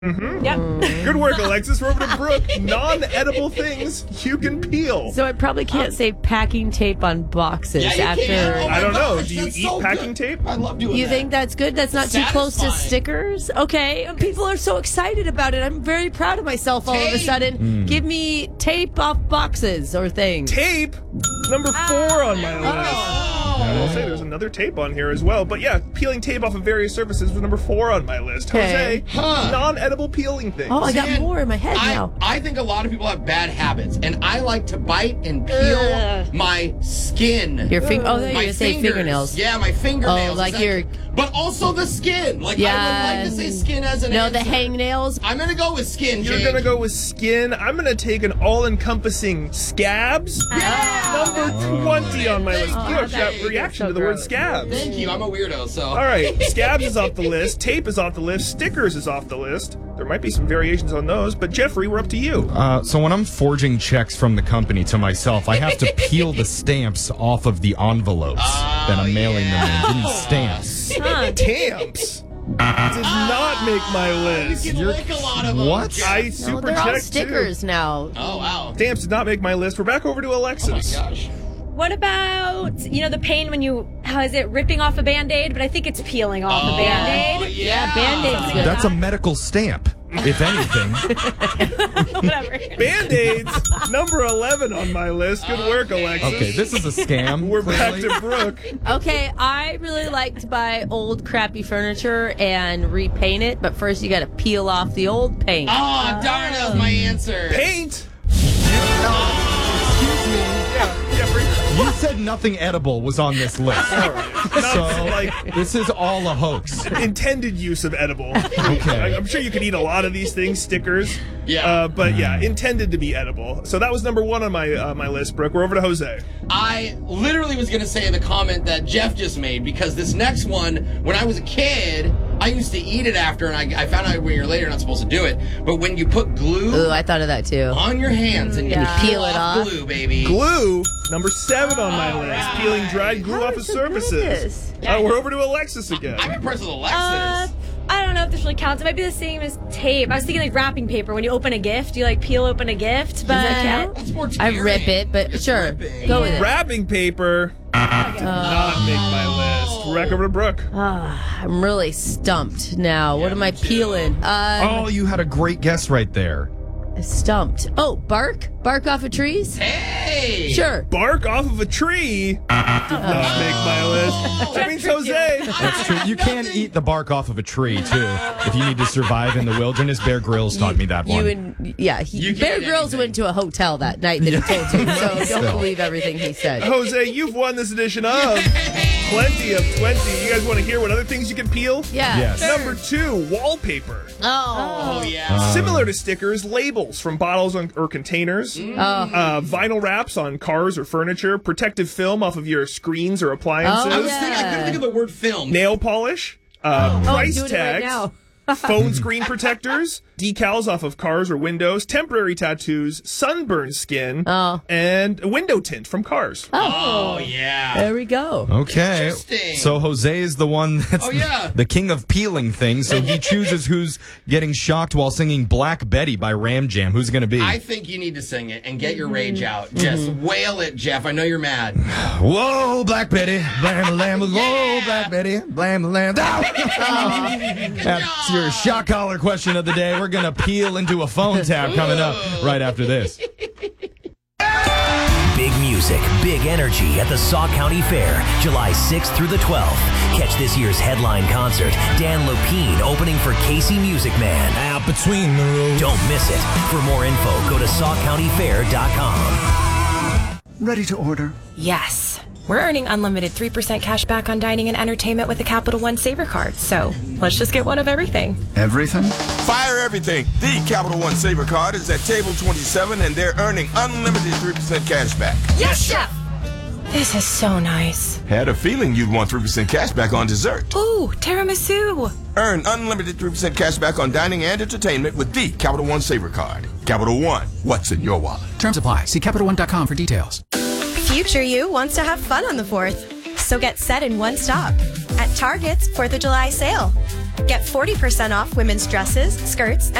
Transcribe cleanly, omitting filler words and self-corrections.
Mm-hmm. Yep. Good work, Alexis. We're over to Brooke. Non-edible things you can peel. So I probably can't say packing tape on boxes after. I don't know. gosh, Do you that's eat so packing good. tape? I love doing You that. think that's good? That's not too close to Satisfying. stickers? Okay. People are so excited about it. I'm very proud of myself all of a Tape. sudden. Give me tape off boxes or things. Tape. Number 4 on my list. I will say there's another tape on here as well. But yeah, peeling tape off of various surfaces was number 4 on my list. Okay. Jose, non-edible peeling things. Oh, I got Man, more in my head now. I think a lot of people have bad habits, and I like to bite and peel my skin. Your finger. Oh, there my you're gonna say fingers. fingernails. Yeah, my fingernails. Oh, like exactly. your- But also the skin. Like, I would like to say skin as an No, answer. the hangnails. I'm going to go with skin, You're Jake. gonna go with skin. I'm gonna take an all-encompassing scabs. Number 20 on my list. Brooke, that reaction so to the word gross. scabs. Thank you. I'm a weirdo, so. All right, scabs is off the list. Tape is off the list. Stickers is off the list. There might be some variations on those, but Jeffrey, we're up to you. So when I'm forging checks from the company to myself, I have to peel the stamps off of the envelopes that I'm mailing them in. Give me stamps. Tamps does not make my list. You can lick a lot of them. What? Jeff. I No, super they're all checked stickers now. Oh, wow. Stamps did not make my list. We're back over to Oh, my Alexis. gosh. What about, the pain when how is it ripping off a Band-Aid? But I think it's peeling off a Oh, Band-Aid. yeah. Band-Aid's good. That's a medical stamp, if anything. Whatever. Band-Aids, number 11 on my list. Good work, Alexis. Okay, this is a scam. We're back clearly. to Brooke. Okay, I really like to buy old crappy furniture and repaint it, but first you gotta peel off the old paint. Oh, darn, that was my answer. Paint. Excuse me. Yeah, Jeffrey. You said nothing edible was on this list. Not So, like this is all a hoax. intended use of edible. Okay. I'm sure you could eat a lot of these things, stickers. Yeah. But yeah, intended to be edible. So that was number 1 on my list, Brooke. We're over to Jose. I literally was going to say the comment that Jeff just made, because this next one, when I was a kid, I used to eat it after, and I found out when you're later not supposed to do it. But when you put glue Ooh, I thought of that too. on your hands and you Yeah. peel it off glue, baby. Glue, number 7 on my list. Peeling dried glue off of so good at surfaces. this? We're over to Alexis again. I'm impressed with Alexis. I don't know if this really counts. It might be the same as tape. I was thinking like wrapping paper. When you open a gift, you like peel open a gift. But Does that count? That's more I tearing. rip it, but It's sure. ripping. Go with it. Wrapping paper did not make my list. We're back over to Brooke. I'm really stumped now. What am I peeling? Oh, you had a great guess right there. Stumped. Oh, bark? Bark off of trees? Hey! Sure. Bark off of a tree did not make my list. That means Jose. That's true. You can eat the bark off of a tree, too. If you need to survive in the wilderness, Bear Grylls taught me that one. You Bear can't Grylls anything. went to a hotel that night that he told you, so don't Still. believe everything he said. Jose, you've won this edition of Plenty of 20. You guys want to hear what other things you can peel? Yeah. Yes. Sure. Number 2, wallpaper. Oh, yeah. Similar to stickers, labels from bottles or containers, vinyl wraps on cars or furniture, protective film off of your screens or appliances, I was thinking, I couldn't think of the word film. nail polish, I'm price doing it right tags, now. phone screen protectors, decals off of cars or windows, temporary tattoos, sunburned skin, and a window tint from cars. Oh, yeah. There we go. Okay. Interesting. So Jose is the one that's Oh, yeah. the king of peeling things. So he chooses who's getting shocked while singing Black Betty by Ram Jam. Who's going to be? I think you need to sing it and get your rage out. Just wail it, Jeff. I know you're mad. Whoa, Black Betty. Blam, lamb. Whoa, Black Betty. Blam, lamb. That's your shot collar question of the day. We're going to peel into a phone tab coming up right after this. Big music, big energy at the Sauk County Fair, July 6th through the 12th. Catch this year's headline concert, Dan Lopine opening for Casey Music Man. Out between the roads. Don't miss it. For more info, go to SaukCountyFair.com. Ready to order? Yes. We're earning unlimited 3% cash back on dining and entertainment with the Capital One Saver card. So let's just get one of everything. Everything? Fire everything. The Capital One Saver card is at table 27 and they're earning unlimited 3% cash back. Yes, Chef! This is so nice. Had a feeling you'd want 3% cash back on dessert. Ooh, tiramisu. Earn unlimited 3% cash back on dining and entertainment with the Capital One Saver card. Capital One, what's in your wallet? Terms apply. See CapitalOne.com for details. Future you wants to have fun on the 4th. So get set in one stop at Target's 4th of July sale. Get 40% off women's dresses, skirts,